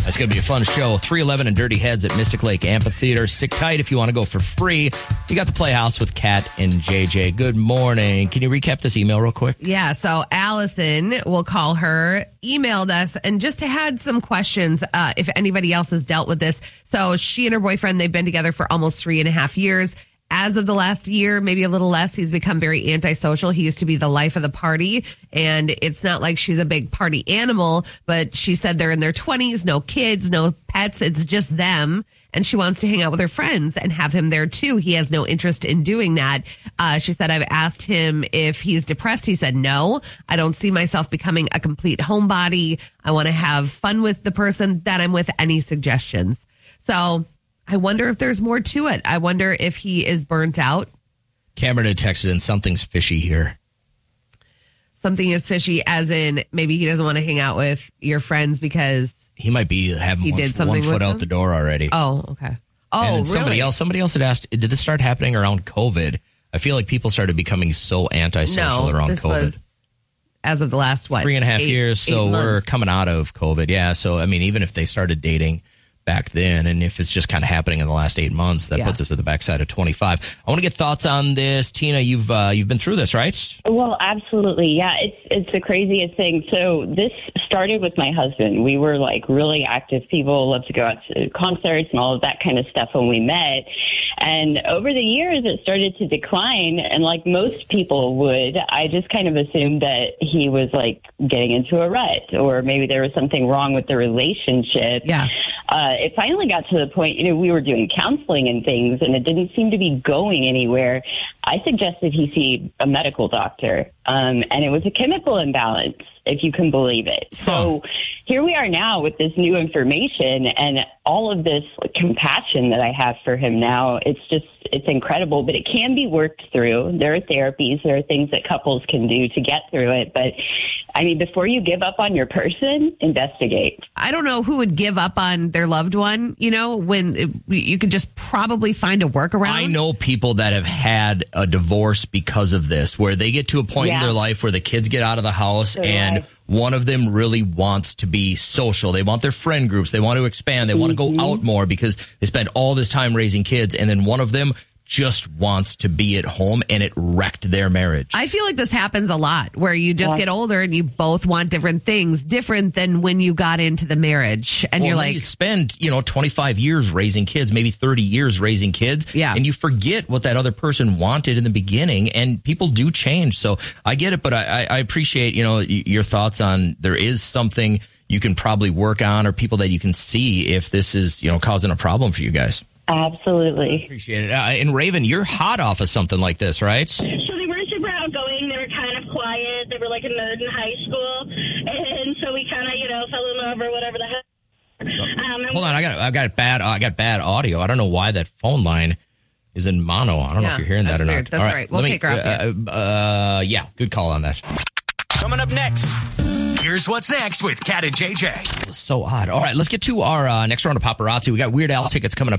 That's going to be a fun show. 311 and Dirty Heads at Mystic Lake Amphitheater. Stick tight if you want to go for free. You got the Playhouse with Kat and JJ. Good morning. Can you recap this email real quick? Yeah, so Allison, we'll call her, emailed us and just had some questions if anybody else has dealt with this. So she and her boyfriend, they've been together for almost 3.5 years. As of the last year, maybe a little less, he's become very antisocial. He used to be the life of the party, and it's not like she's a big party animal, but she said they're in their 20s, no kids, no pets. It's just them. And she wants to hang out with her friends and have him there too. He has no interest in doing that. She said, I've asked him if he's depressed. He said, no, I don't see myself becoming a complete homebody. I want to have fun with the person that I'm with. Any suggestions? So I wonder if there's more to it. I wonder if he is burnt out. Cameron had texted in, something's fishy here. Something is fishy, as in maybe he doesn't want to hang out with your friends because he might be having one foot out the door already. Oh, okay. Oh, really? Somebody else had asked, did this start happening around COVID? I feel like people started becoming so antisocial around this COVID. Was as of the last, 3.5 years. So we're coming out of COVID. Yeah. So, I mean, even if they started dating back then, and if it's just kind of happening in the last 8 months, that puts us at the backside of 25. I want to get thoughts on this. Tina, you've been through this, right? Well, absolutely. Yeah, it's the craziest thing. So this started with my husband. We were like really active people, loved to go out to concerts and all of that kind of stuff when we met. And over the years, it started to decline. And like most people would, I just kind of assumed that he was like getting into a rut, or maybe there was something wrong with the relationship. Yeah. It finally got to the point, we were doing counseling and things, and it didn't seem to be going anywhere. I suggested he see a medical doctor, and it was a chemical imbalance, if you can believe it. So here we are now with this new information and all of this compassion that I have for him now. It's incredible, but it can be worked through. There are therapies, there are things that couples can do to get through it. But I mean, before you give up on your person, investigate. I don't know who would give up on their loved one, when you could just probably find a workaround. I know people that have had a divorce because of this, where they get to a point in their life where the kids get out of the house and one of them really wants to be social. They want their friend groups. They want to expand. They want to go out more because they spend all this time raising kids. And then one of them just wants to be at home, and it wrecked their marriage. I feel like this happens a lot, where you just get older and you both want different things, different than when you got into the marriage. And you're like, you spend, 25 years raising kids, maybe 30 years raising kids. Yeah. And you forget what that other person wanted in the beginning, and people do change. So I get it, but I appreciate, your thoughts on there is something you can probably work on, or people that you can see if this is, causing a problem for you guys. Absolutely. Appreciate it. And Raven, you're hot off of something like this, right? So they weren't super outgoing. They were kind of quiet. They were like a nerd in high school. And so we kind of, fell in love or whatever the heck. Hold on. I got bad audio. I don't know why that phone line is in mono. I don't know if you're hearing that or weird. not. That's all right. We'll take her up here. Good call on that. Coming up next, here's what's next with Kat and JJ. So odd. All right, let's get to our next round of paparazzi. We got Weird Al tickets coming up